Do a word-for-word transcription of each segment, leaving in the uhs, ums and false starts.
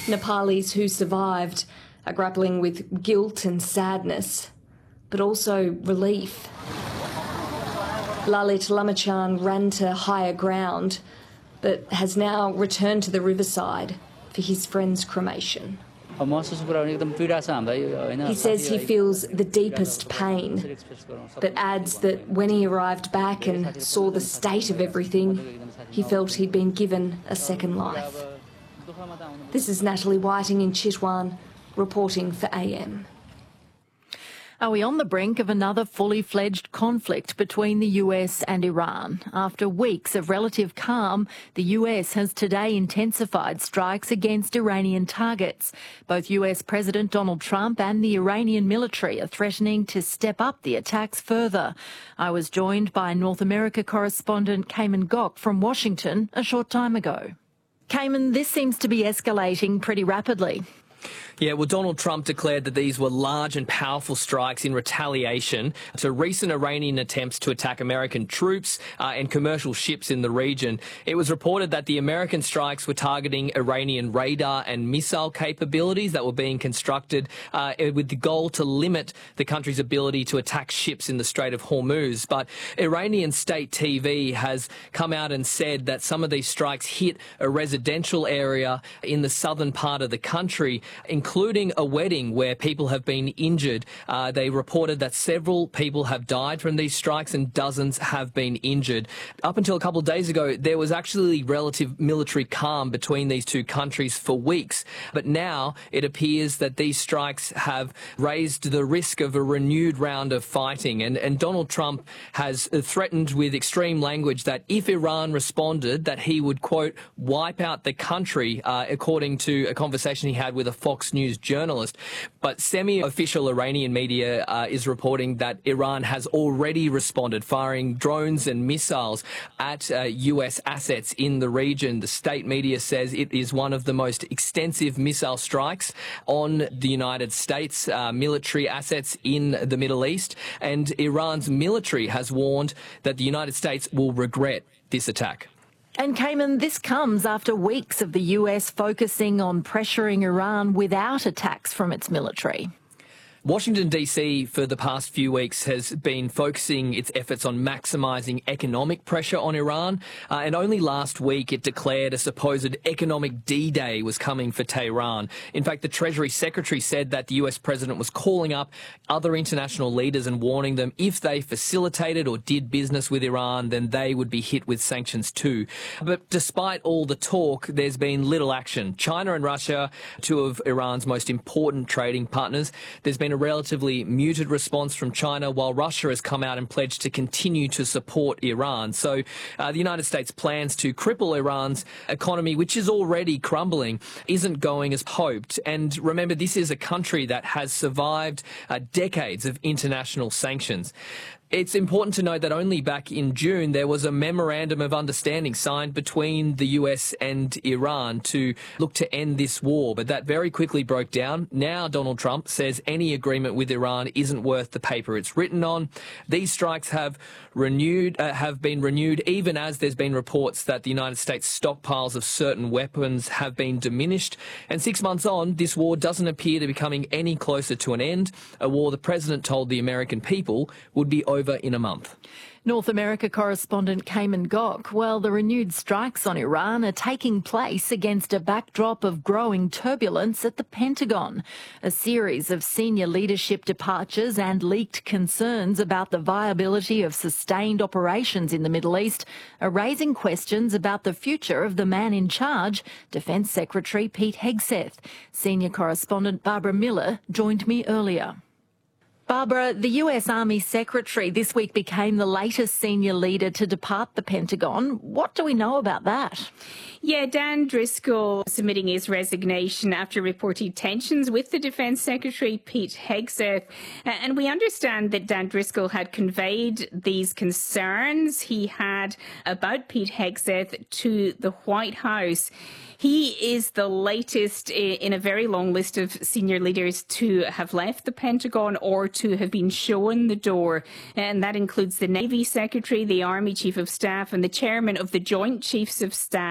Nepalis who survived are grappling with guilt and sadness, but also relief. Lalit Lamachan ran to higher ground, but has now returned to the riverside for his friend's cremation. He says he feels the deepest pain, but adds that when he arrived back and saw the state of everything, he felt he'd been given a second life. This is Natalie Whiting in Chitwan, reporting for A M. Are we on the brink of another fully fledged conflict between the U S and Iran? After weeks of relative calm, the U S has today intensified strikes against Iranian targets. Both U S President Donald Trump and the Iranian military are threatening to step up the attacks further. I was joined by North America correspondent Cayman Gok from Washington a short time ago. Cayman, this seems to be escalating pretty rapidly. Yeah, well, Donald Trump declared that these were large and powerful strikes in retaliation to recent Iranian attempts to attack American troops uh, and commercial ships in the region. It was reported that the American strikes were targeting Iranian radar and missile capabilities that were being constructed uh, with the goal to limit the country's ability to attack ships in the Strait of Hormuz. But Iranian state T V has come out and said that some of these strikes hit a residential area in the southern part of the country, including a wedding where people have been injured. Uh, they reported that several people have died from these strikes and dozens have been injured. Up until a couple of days ago, there was actually relative military calm between these two countries for weeks. But now it appears that these strikes have raised the risk of a renewed round of fighting. And, and Donald Trump has threatened with extreme language that if Iran responded, that he would, quote, wipe out the country, uh, according to a conversation he had with a Fox News journalist. But semi-official Iranian media uh, is reporting that Iran has already responded, firing drones and missiles at uh, U S assets in the region. The state media says it is one of the most extensive missile strikes on the United States uh, military assets in the Middle East. And Iran's military has warned that the United States will regret this attack. And Cayman, this comes after weeks of the U S focusing on pressuring Iran without attacks from its military. Washington, D C for the past few weeks has been focusing its efforts on maximising economic pressure on Iran, uh, and only last week it declared a supposed economic D-Day was coming for Tehran. In fact, the Treasury Secretary said that the U S President was calling up other international leaders and warning them if they facilitated or did business with Iran, then they would be hit with sanctions too. But despite all the talk, there's been little action. China and Russia, two of Iran's most important trading partners, there's been a relatively muted response from China, while Russia has come out and pledged to continue to support Iran. So uh, the United States' plans to cripple Iran's economy, which is already crumbling, isn't going as hoped. And remember, this is a country that has survived uh, decades of international sanctions. It's important to note that only back in June there was a memorandum of understanding signed between the U S and Iran to look to end this war, but that very quickly broke down. Now Donald Trump says any agreement with Iran isn't worth the paper it's written on. These strikes have renewed, uh, have been renewed even as there's been reports that the United States stockpiles of certain weapons have been diminished. And six months on, this war doesn't appear to be coming any closer to an end, a war the president told the American people would be over in a month. North America correspondent Cayman Gok. Well, the renewed strikes on Iran are taking place against a backdrop of growing turbulence at the Pentagon. A series of senior leadership departures and leaked concerns about the viability of sustained operations in the Middle East are raising questions about the future of the man in charge, Defence Secretary Pete Hegseth. Senior correspondent Barbara Miller joined me earlier. Barbara, the U S Army Secretary this week became the latest senior leader to depart the Pentagon. What do we know about that? Yeah, Dan Driscoll submitting his resignation after reported tensions with the Defence Secretary, Pete Hegseth. And we understand that Dan Driscoll had conveyed these concerns he had about Pete Hegseth to the White House. He is the latest in a very long list of senior leaders to have left the Pentagon or to have been shown the door. And that includes the Navy Secretary, the Army Chief of Staff and the Chairman of the Joint Chiefs of Staff.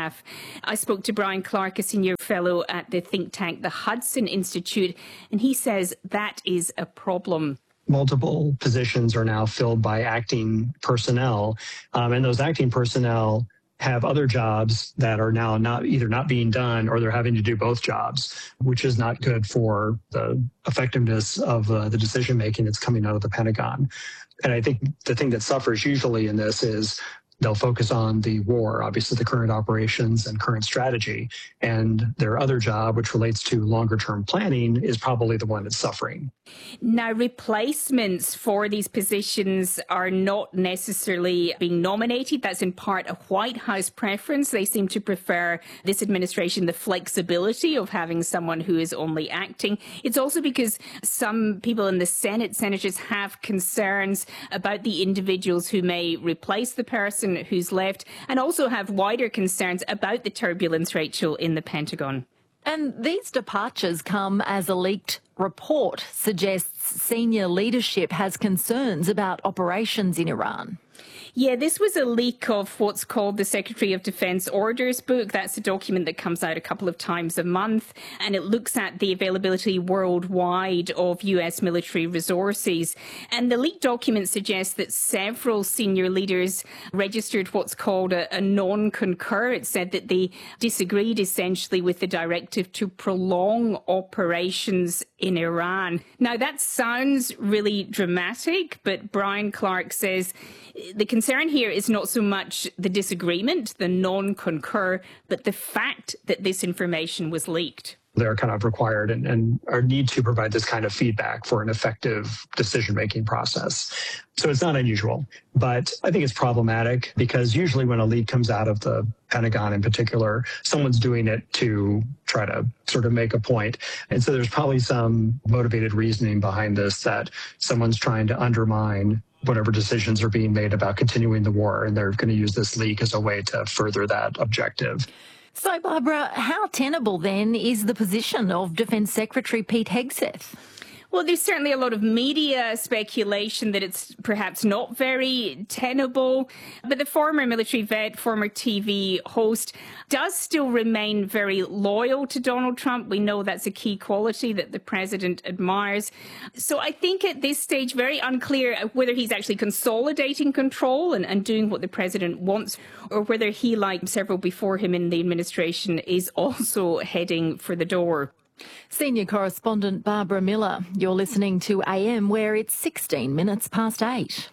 I spoke to Brian Clark, a senior fellow at the think tank, the Hudson Institute, and he says that is a problem. Multiple positions are now filled by acting personnel, um, and those acting personnel have other jobs that are now not either not being done or they're having to do both jobs, which is not good for the effectiveness of uh, the decision making that's coming out of the Pentagon. And I think the thing that suffers usually in this is they'll focus on the war, obviously the current operations and current strategy, and their other job, which relates to longer term planning, is probably the one that's suffering. Now, replacements for these positions are not necessarily being nominated. That's in part a White House preference. They seem to prefer this administration the flexibility of having someone who is only acting. It's also because some people in the Senate, senators, have concerns about the individuals who may replace the person who's left, and also have wider concerns about the turbulence, Rachel, in the Pentagon. And these departures come as a leaked report suggests senior leadership has concerns about operations in Iran. Yeah, this was a leak of what's called the Secretary of Defense Orders Book. That's a document that comes out a couple of times a month, and it looks at the availability worldwide of U S military resources. And the leaked document suggests that several senior leaders registered what's called a, a non-concur. It said that they disagreed essentially with the directive to prolong operations in Iran. Now, that sounds really dramatic, but Brian Clark says the concern here is not so much the disagreement, the non-concur, but the fact that this information was leaked. They're kind of required and, and are need to provide this kind of feedback for an effective decision-making process. So it's not unusual, but I think it's problematic because usually when a leak comes out of the Pentagon in particular, someone's doing it to try to sort of make a point. And so there's probably some motivated reasoning behind this that someone's trying to undermine whatever decisions are being made about continuing the war, and they're going to use this leak as a way to further that objective. So, Barbara, how tenable then is the position of Defence Secretary Pete Hegseth? Well, there's certainly a lot of media speculation that it's perhaps not very tenable, but the former military vet, former T V host, does still remain very loyal to Donald Trump. We know that's a key quality that the president admires. So I think at this stage, very unclear whether he's actually consolidating control and, and doing what the president wants, or whether he, like several before him in the administration, is also heading for the door. Senior correspondent Barbara Miller, you're listening to A M, where it's sixteen minutes past eight.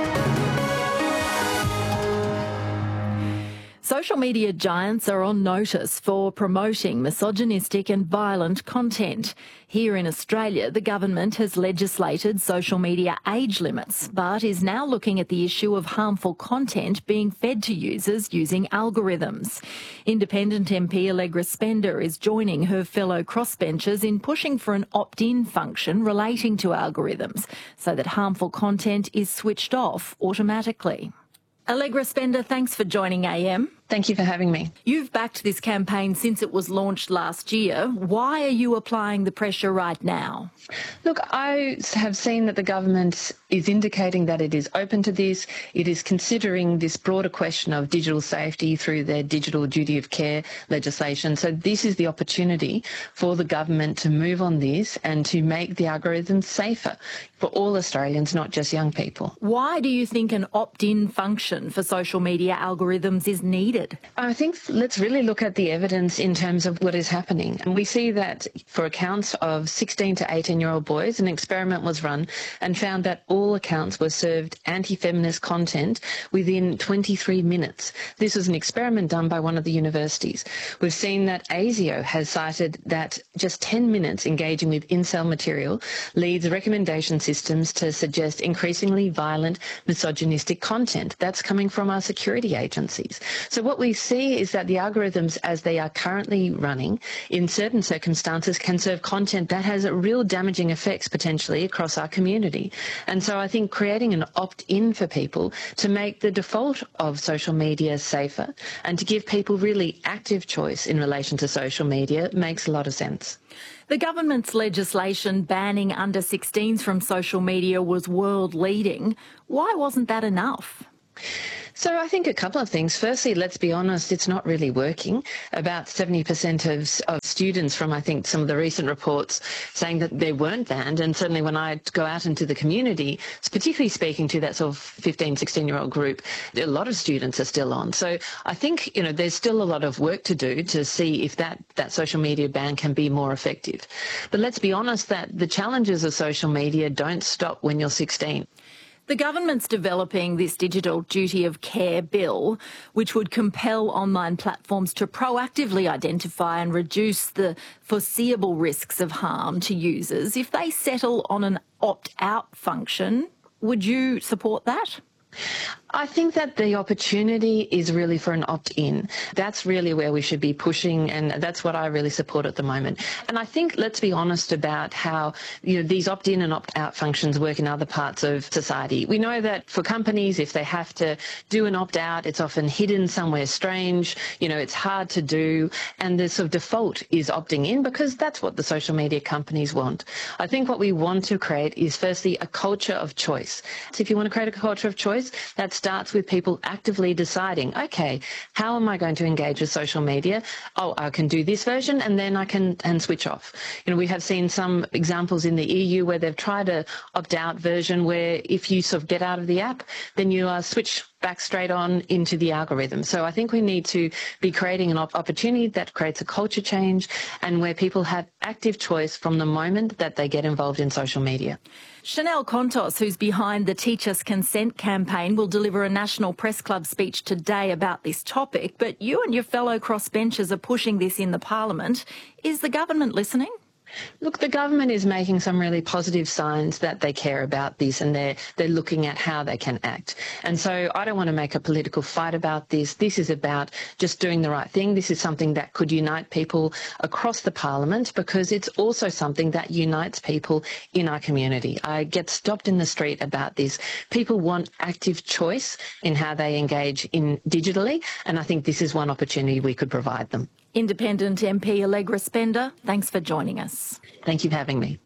Social media giants are on notice for promoting misogynistic and violent content. Here in Australia, the government has legislated social media age limits, but is now looking at the issue of harmful content being fed to users using algorithms. Independent M P Allegra Spender is joining her fellow crossbenchers in pushing for an opt-in function relating to algorithms so that harmful content is switched off automatically. Allegra Spender, thanks for joining A M. Thank you for having me. You've backed this campaign since it was launched last year. Why are you applying the pressure right now? Look, I have seen that the government is indicating that it is open to this. It is considering this broader question of digital safety through their digital duty of care legislation. So this is the opportunity for the government to move on this and to make the algorithms safer for all Australians, not just young people. Why do you think an opt-in function for social media algorithms is needed? I think let's really look at the evidence in terms of what is happening. And we see that for accounts of sixteen to eighteen-year-old boys, an experiment was run and found that all accounts were served anti-feminist content within twenty-three minutes. This was an experiment done by one of the universities. We've seen that ASIO has cited that just ten minutes engaging with incel material leads recommendation systems to suggest increasingly violent, misogynistic content. That's coming from our security agencies. So what we see is that the algorithms, as they are currently running, in certain circumstances can serve content that has real damaging effects potentially across our community. And so I think creating an opt-in for people to make the default of social media safer and to give people really active choice in relation to social media makes a lot of sense. The government's legislation banning under sixteens from social media was world leading. Why wasn't that enough? So I think a couple of things. Firstly, let's be honest, it's not really working. About seventy percent of, of students from, I think, some of the recent reports saying that they weren't banned. And certainly when I go out into the community, particularly speaking to that sort of fifteen, sixteen-year-old group, a lot of students are still on. So I think, you know, there's still a lot of work to do to see if that, that social media ban can be more effective. But let's be honest that the challenges of social media don't stop when you're sixteen. The government's developing this digital duty of care bill, which would compel online platforms to proactively identify and reduce the foreseeable risks of harm to users. If they settle on an opt-out function, would you support that? I think that the opportunity is really for an opt-in. That's really where we should be pushing, and that's what I really support at the moment. And I think, let's be honest about how, you know, these opt-in and opt-out functions work in other parts of society. We know that for companies, if they have to do an opt-out, it's often hidden somewhere strange. You know, it's hard to do, and the sort of default is opting in because that's what the social media companies want. I think what we want to create is firstly a culture of choice. So if you want to create a culture of choice, that's starts with people actively deciding, okay, how am I going to engage with social media? Oh, I can do this version and then I can and switch off. You know, we have seen some examples in the E U where they've tried a opt-out version where if you sort of get out of the app, then you uh, switch back straight on into the algorithm. So I think we need to be creating an op- opportunity that creates a culture change and where people have active choice from the moment that they get involved in social media. Chanel Contos, who's behind the Teach Us Consent campaign, will deliver a National Press Club speech today about this topic, but you and your fellow crossbenchers are pushing this in the Parliament. Is the government listening? Look, the government is making some really positive signs that they care about this and they're, they're looking at how they can act. And so I don't want to make a political fight about this. This is about just doing the right thing. This is something that could unite people across the Parliament because it's also something that unites people in our community. I get stopped in the street about this. People want active choice in how they engage in digitally, and I think this is one opportunity we could provide them. Independent M P Allegra Spender, thanks for joining us. Thank you for having me.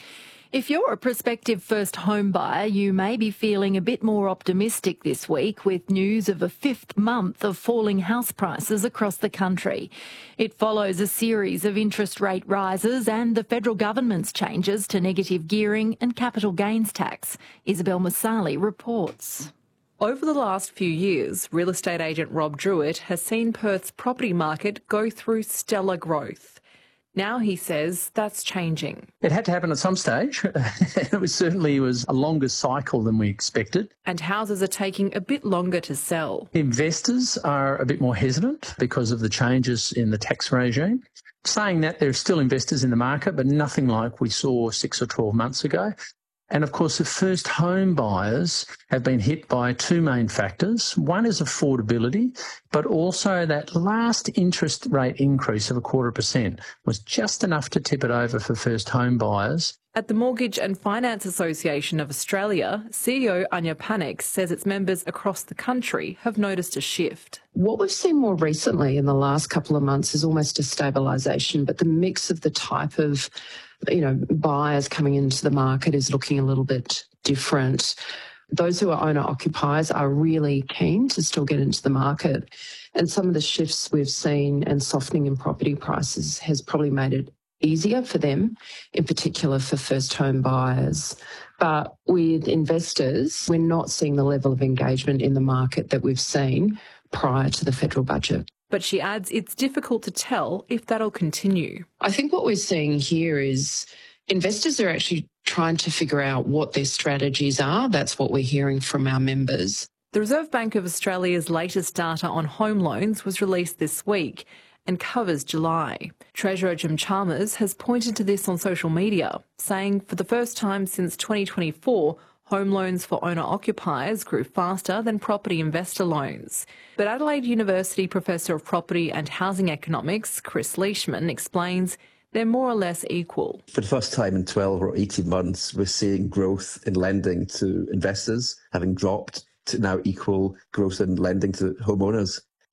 If you're a prospective first home buyer, you may be feeling a bit more optimistic this week with news of a fifth month of falling house prices across the country. It follows a series of interest rate rises and the federal government's changes to negative gearing and capital gains tax. Isabel Masali reports. Over the last few years, real estate agent Rob Druitt has seen Perth's property market go through stellar growth. Now he says that's changing. It had to happen at some stage. It was certainly was a longer cycle than we expected. And houses are taking a bit longer to sell. Investors are a bit more hesitant because of the changes in the tax regime. Saying that, there are still investors in the market, but nothing like we saw six or twelve months ago. And of course, the first home buyers have been hit by two main factors. One is affordability, but also that last interest rate increase of a quarter percent was just enough to tip it over for first home buyers. At the Mortgage and Finance Association of Australia, C E O Anya Panik says its members across the country have noticed a shift. What we've seen more recently in the last couple of months is almost a stabilisation, but the mix of the type of, you know, buyers coming into the market is looking a little bit different. Those who are owner-occupiers are really keen to still get into the market, and some of the shifts we've seen and softening in property prices has probably made it easier for them, in particular for first home buyers. But with investors, we're not seeing the level of engagement in the market that we've seen prior to the federal budget. But she adds it's difficult to tell if that'll continue. I think what we're seeing here is investors are actually trying to figure out what their strategies are. That's what we're hearing from our members. The Reserve Bank of Australia's latest data on home loans was released this week and covers July. Treasurer Jim Chalmers has pointed to this on social media, saying for the first time since twenty twenty-four, home loans for owner-occupiers grew faster than property investor loans. But Adelaide University Professor of Property and Housing Economics, Chris Leishman, explains they're more or less equal. For the first time in twelve or eighteen months, we're seeing growth in lending to investors having dropped to now equal growth in lending to homeowners.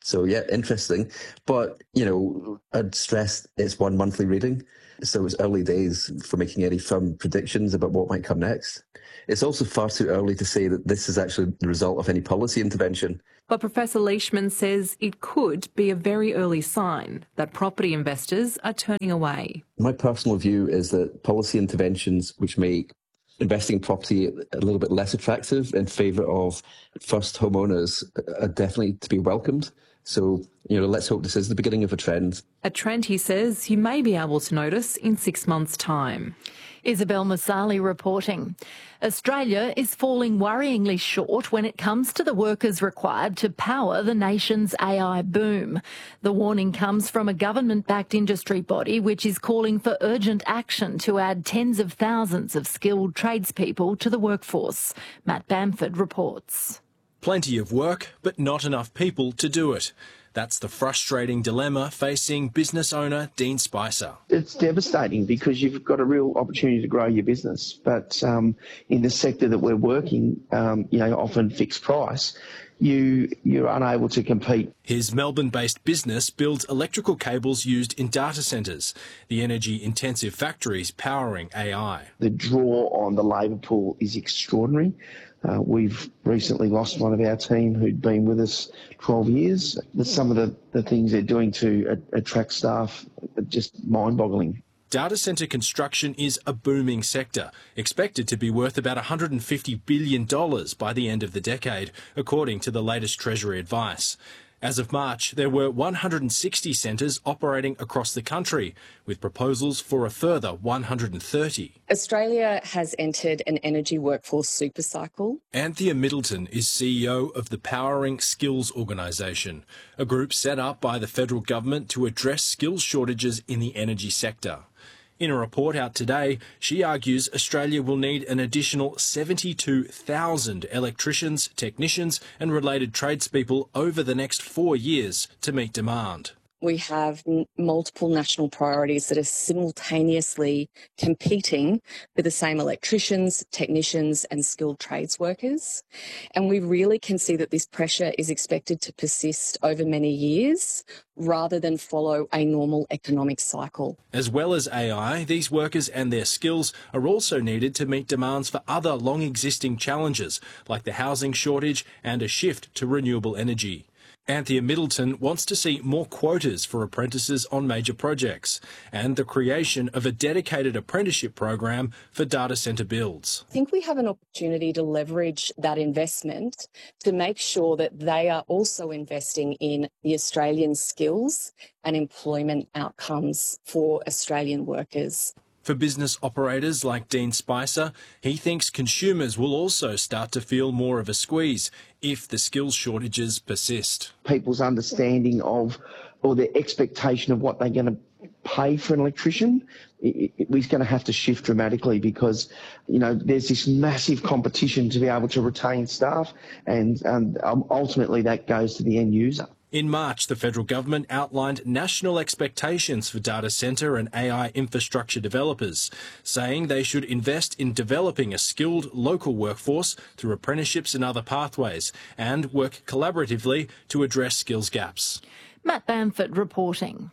So yeah, interesting. But, you know, I'd stress it's one monthly reading. So it's early days for making any firm predictions about what might come next. It's also far too early to say that this is actually the result of any policy intervention. But Professor Leishman says it could be a very early sign that property investors are turning away. My personal view is that policy interventions which make investing in property a little bit less attractive in favour of first homeowners are definitely to be welcomed. So, you know, let's hope this is the beginning of a trend. A trend, he says, you may be able to notice in six months' time. Isabel Masali reporting. Australia is falling worryingly short when it comes to the workers required to power the nation's A I boom. The warning comes from a government-backed industry body which is calling for urgent action to add tens of thousands of skilled tradespeople to the workforce. Matt Bamford reports. Plenty of work, but not enough people to do it. That's the frustrating dilemma facing business owner Dean Spicer. It's devastating because you've got a real opportunity to grow your business, but um, in the sector that we're working, um, you know, often fixed price, you, you're unable to compete. His Melbourne-based business builds electrical cables used in data centres, the energy-intensive factories powering A I. The draw on the labour pool is extraordinary. Uh, we've recently lost one of our team who'd been with us twelve years. Some of the, the things they're doing to a, attract staff are just mind-boggling. Data centre construction is a booming sector, expected to be worth about one hundred fifty billion dollars by the end of the decade, according to the latest Treasury advice. As of March, there were one hundred sixty centres operating across the country, with proposals for a further one hundred thirty. Australia has entered an energy workforce supercycle. Anthea Middleton is C E O of the Powering Skills Organisation, a group set up by the federal government to address skills shortages in the energy sector. In a report out today, she argues Australia will need an additional seventy-two thousand electricians, technicians and related tradespeople over the next four years to meet demand. We have n- multiple national priorities that are simultaneously competing for the same electricians, technicians and skilled trades workers. And we really can see that this pressure is expected to persist over many years rather than follow a normal economic cycle. As well as A I, these workers and their skills are also needed to meet demands for other long-existing challenges like the housing shortage and a shift to renewable energy. Anthea Middleton wants to see more quotas for apprentices on major projects and the creation of a dedicated apprenticeship program for data centre builds. I think we have an opportunity to leverage that investment to make sure that they are also investing in the Australian skills and employment outcomes for Australian workers. For business operators like Dean Spicer, he thinks consumers will also start to feel more of a squeeze if the skills shortages persist. People's understanding of or their expectation of what they're going to pay for an electrician is going to have to shift dramatically because, you know, there's this massive competition to be able to retain staff and um, ultimately that goes to the end user. In March, the federal government outlined national expectations for data centre and A I infrastructure developers, saying they should invest in developing a skilled local workforce through apprenticeships and other pathways and work collaboratively to address skills gaps. Matt Bamford reporting.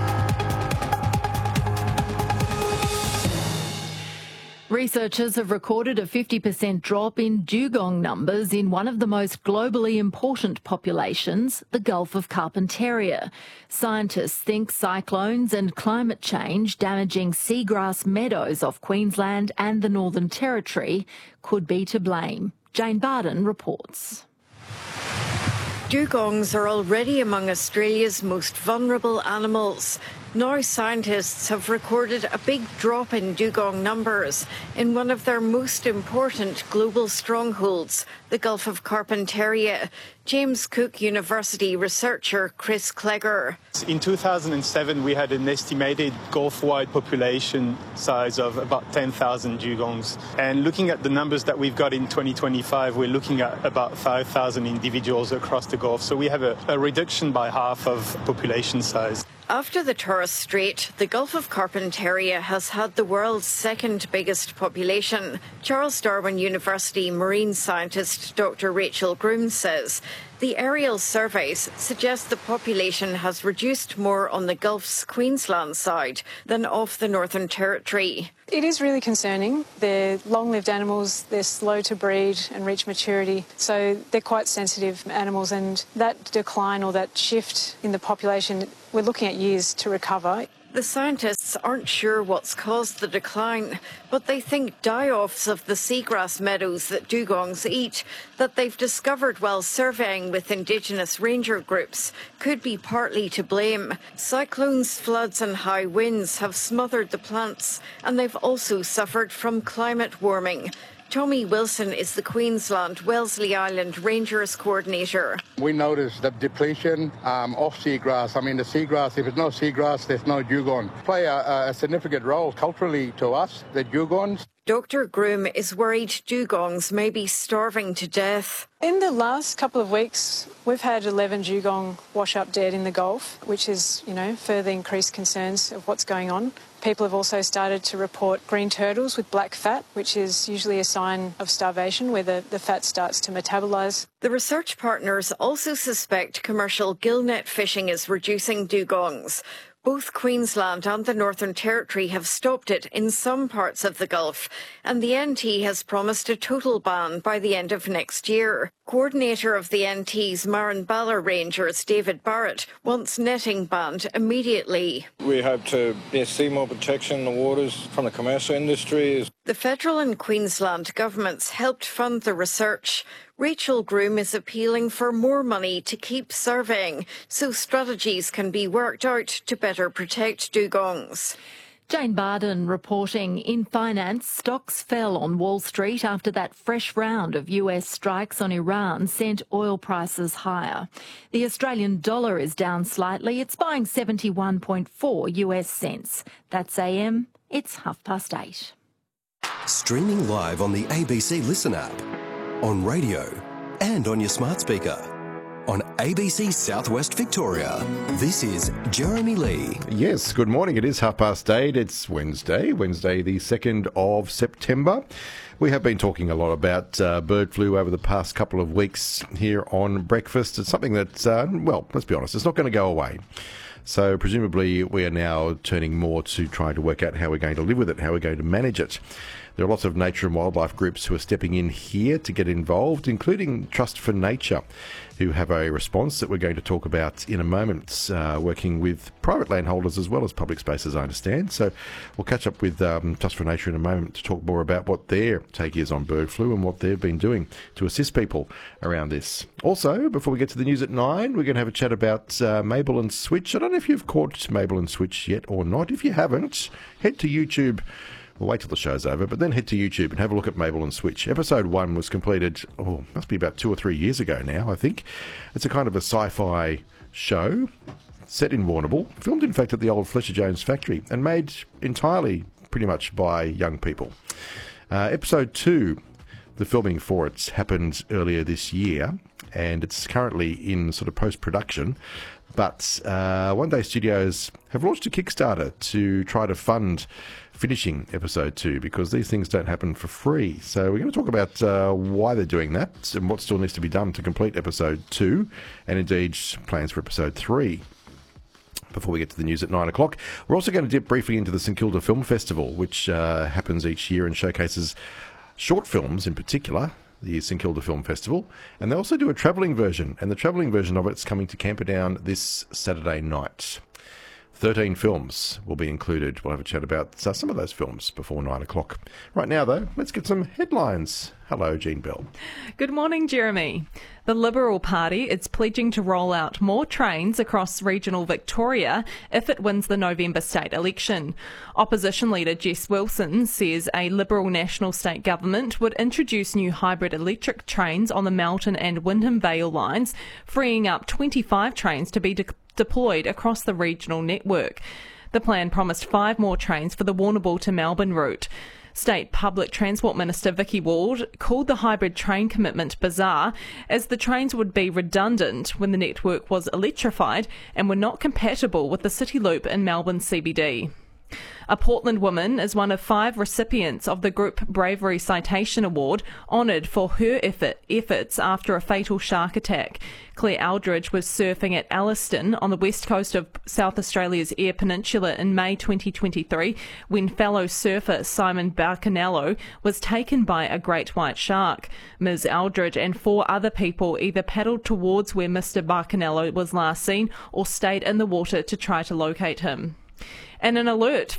Researchers have recorded a fifty percent drop in dugong numbers in one of the most globally important populations, the Gulf of Carpentaria. Scientists think cyclones and climate change damaging seagrass meadows off Queensland and the Northern Territory could be to blame. Jane Barden reports. Dugongs are already among Australia's most vulnerable animals. Now scientists have recorded a big drop in dugong numbers in one of their most important global strongholds, the Gulf of Carpentaria. James Cook University researcher Chris Clegger. In two thousand seven, we had an estimated Gulf-wide population size of about ten thousand dugongs. And looking at the numbers that we've got in twenty twenty-five, we're looking at about five thousand individuals across the Gulf. So we have a, a reduction by half of population size. After the Torres Strait, the Gulf of Carpentaria has had the world's second biggest population. Charles Darwin University marine scientist Doctor Rachel Groom says The aerial surveys suggest the population has reduced more on the Gulf's Queensland side than off the Northern Territory. It is really concerning. They're long-lived animals, they're slow to breed and reach maturity, so they're quite sensitive animals, and that decline or that shift in the population, we're looking at years to recover. The scientists aren't sure what's caused the decline, but they think die-offs of the seagrass meadows that dugongs eat, that they've discovered while surveying with Indigenous ranger groups, could be partly to blame. Cyclones, floods and high winds have smothered the plants, and they've also suffered from climate warming. Tommy Wilson is the Queensland Wellesley Island Rangers Coordinator. We noticed the depletion um, of seagrass. I mean, the seagrass, if there's no seagrass, there's no dugong. Play a, a significant role culturally to us, the dugongs. Doctor Groom is worried dugongs may be starving to death. In the last couple of weeks, we've had eleven dugong wash up dead in the Gulf, which has, you know, further increased concerns of what's going on. People have also started to report green turtles with black fat, which is usually a sign of starvation, where the, the fat starts to metabolise. The research partners also suspect commercial gillnet fishing is reducing dugongs. Both Queensland and the Northern Territory have stopped it in some parts of the Gulf, and the N T has promised a total ban by the end of next year. Coordinator of the N T's Marranballa Rangers, David Barrett, wants netting banned immediately. We hope to yeah, see more protection in the waters from the commercial industry. The federal and Queensland governments helped fund the research. Rachel Groom is appealing for more money to keep surveying so strategies can be worked out to better protect dugongs. Jane Barden reporting. In finance, stocks fell on Wall Street after that fresh round of U S strikes on Iran sent oil prices higher. The Australian dollar is down slightly. It's buying seventy-one point four U S cents. That's A M. It's half past eight. Streaming live on the A B C Listen app, on radio and on your smart speaker. On A B C Southwest Victoria, this is Jeremy Lee. Yes, good morning. It is half past eight. It's Wednesday, Wednesday the second of September. We have been talking a lot about uh, bird flu over the past couple of weeks here on Breakfast. It's something that, uh, well, let's be honest, it's not going to go away. So presumably we are now turning more to trying to work out how we're going to live with it, how we're going to manage it. There are lots of nature and wildlife groups who are stepping in here to get involved, including Trust for Nature, who have a response that we're going to talk about in a moment, uh, working with private landholders as well as public spaces, I understand. So we'll catch up with um, Trust for Nature in a moment to talk more about what their take is on bird flu and what they've been doing to assist people around this. Also, before we get to the news at nine, we're going to have a chat about uh, Mabel and Switch. I don't know if you've caught Mabel and Switch yet or not. If you haven't, head to YouTube. We'll wait till the show's over, but then head to YouTube and have a look at Mabel and Switch. Episode one was completed, oh, must be about two or three years ago now, I think. It's a kind of a sci-fi show set in Warrnambool, filmed in fact at the old Fletcher Jones factory and made entirely pretty much by young people. Uh, episode two, the filming for it happened earlier this year and it's currently in sort of post-production. But uh, One Day Studios have launched a Kickstarter to try to fund finishing episode two, because these things don't happen for free. So we're going to talk about uh, why they're doing that and what still needs to be done to complete episode two, and indeed plans for episode three. Before we get to the news at nine o'clock, we're also going to dip briefly into the St Kilda Film Festival, which uh, happens each year and showcases short films in particular, the St Kilda Film Festival, and they also do a travelling version, and the travelling version of it's coming to Camperdown this Saturday night. thirteen films will be included. We'll have a chat about uh, some of those films before nine o'clock. Right now, though, let's get some headlines. Hello, Jean Bell. Good morning, Jeremy. The Liberal Party is pledging to roll out more trains across regional Victoria if it wins the November state election. Opposition leader Jess Wilson says a Liberal national state government would introduce new hybrid electric trains on the Melton and Wyndham Vale lines, freeing up twenty-five trains to be de- deployed across the regional network. The plan promised five more trains for the Warrnambool to Melbourne route. State Public Transport Minister Vicky Ward called the hybrid train commitment bizarre, as the trains would be redundant when the network was electrified and were not compatible with the City Loop in Melbourne C B D. A Portland woman is one of five recipients of the Group Bravery Citation Award, honoured for her effort, efforts after a fatal shark attack. Claire Aldridge was surfing at Alliston on the west coast of South Australia's Eyre Peninsula in May twenty twenty-three when fellow surfer Simon Barcanello was taken by a great white shark. Miz Aldridge and four other people either paddled towards where Mister Barcanello was last seen or stayed in the water to try to locate him. And an alert